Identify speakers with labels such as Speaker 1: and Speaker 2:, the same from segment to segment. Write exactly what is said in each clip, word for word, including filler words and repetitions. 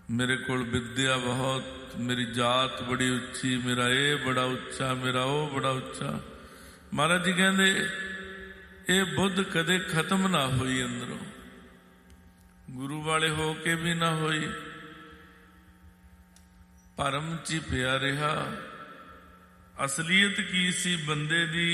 Speaker 1: मेरे कोल विद्या बहुत, मेरी जात बड़ी उच्ची, मेरा ये बड़ा उच्चा, मेरा वो बड़ा उच्चा। महाराज जी कहते ये बुद्ध कदे खत्म ना हुई, अंदरों गुरु वाले हो के भी ना हुई, भरम च पिया रहा। असलीयत की सी बंदे दी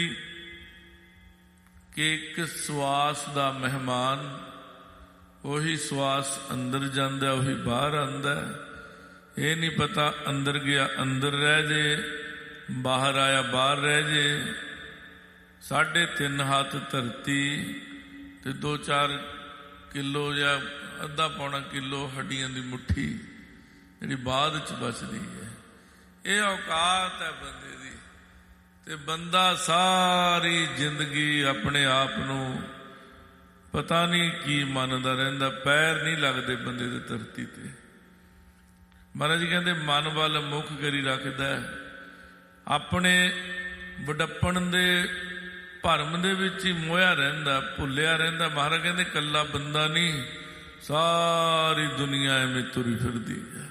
Speaker 1: कि एक सवास दा मेहमान, ਉਹੀ ਸਵਾਸ ਅੰਦਰ ਜਾਂਦਾ, ਉਹੀ ਬਾਹਰ ਆਉਂਦਾ। ਇਹ ਨਹੀਂ ਪਤਾ ਅੰਦਰ ਗਿਆ ਅੰਦਰ ਰਹਿ ਜੇ, ਬਾਹਰ ਆਇਆ ਬਾਹਰ ਰਹਿ ਜੇ। ਸਾਢੇ ਤਿੰਨ ਹੱਥ ਧਰਤੀ ਤੇ ਦੋ ਚਾਰ ਕਿਲੋ ਜਾਂ ਅੱਧਾ ਪੌਣਾ ਕਿਲੋ ਹੱਡੀਆਂ ਦੀ ਮੁੱਠੀ ਜਿਹੜੀ ਬਾਅਦ ਚ ਬਚਦੀ ਹੈ। ਇਹ ਔਕਾਤ ਹੈ ਬੰਦੇ ਦੀ। ਤੇ ਬੰਦਾ ਸਾਰੀ ਜ਼ਿੰਦਗੀ ਆਪਣੇ ਆਪ ਨੂੰ पता नहीं की मनदा रहिंदा, पैर नहीं लगते बंदे दे धरती ते। महाराज जी कहते मन वाल मुख करी रखदा, अपने वडप्पण दे भरम दे विच ही मोया रहिंदा, भुलिया रहिंदा। महाराज कहते कल्ला बंदा नहीं, सारी दुनिया एवें तुरी फिरदी है।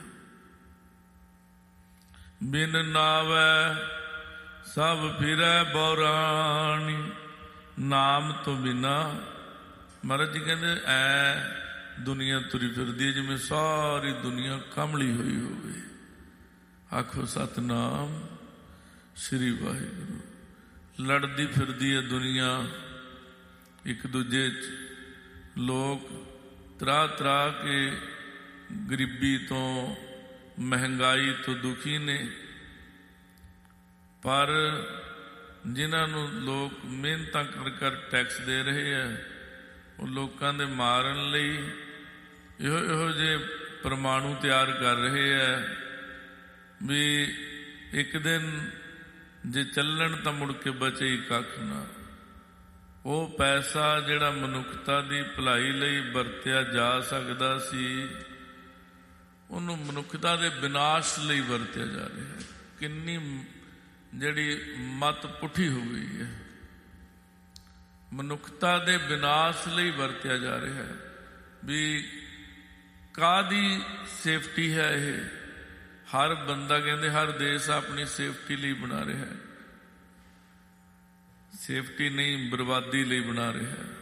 Speaker 1: बिन नावै सब फिरै बौरानी, नाम तो बिना। महाराज जी कहते ऐ दुनिया तुरी फिरदी है जिवें सारी दुनिया कमली हुई होवे। आखो सतनाम श्री वाहिगुरू। लड़दी फिरदी है दुनिया एक दूजे च। लोग त्रा त्रा के गरीबी तो महंगाई तो दुखी ने, पर जिन्होंने लोग मेहनत कर कर टैक्स दे रहे हैं, ਉਹ ਲੋਕਾਂ ਦੇ ਮਾਰਨ ਲਈ ਇਹੋ ਇਹੋ ਜਿਹੇ ਪਰਮਾਣੂ ਤਿਆਰ ਕਰ ਰਹੇ ਹੈ ਵੀ ਇੱਕ ਦਿਨ ਜੇ ਚੱਲਣ ਤਾਂ ਮੁੜ ਕੇ ਬਚੇ ਹੀ ਕੱਖ ਨਾ। ਉਹ ਪੈਸਾ ਜਿਹੜਾ ਮਨੁੱਖਤਾ ਦੀ ਭਲਾਈ ਲਈ ਵਰਤਿਆ ਜਾ ਸਕਦਾ ਸੀ, ਉਹਨੂੰ ਮਨੁੱਖਤਾ ਦੇ ਵਿਨਾਸ਼ ਲਈ ਵਰਤਿਆ ਜਾ ਰਿਹਾ ਹੈ। ਕਿੰਨੀ ਜਿਹੜੀ ਮੱਤ ਪੁੱਠੀ ਹੋ ਗਈ ਹੈ, ਮਨੁੱਖਤਾ ਦੇ ਵਿਨਾਸ਼ ਲਈ ਵਰਤਿਆ ਜਾ ਰਿਹਾ ਹੈ। ਵੀ ਕਾਹਦੀ ਸੇਫਟੀ ਹੈ ਇਹ? ਹਰ ਬੰਦਾ ਕਹਿੰਦੇ ਹਰ ਦੇਸ਼ ਆਪਣੀ ਸੇਫਟੀ ਲਈ ਬਣਾ ਰਿਹਾ ਹੈ। ਸੇਫਟੀ ਨਹੀਂ, ਬਰਬਾਦੀ ਲਈ ਬਣਾ ਰਿਹਾ ਹੈ।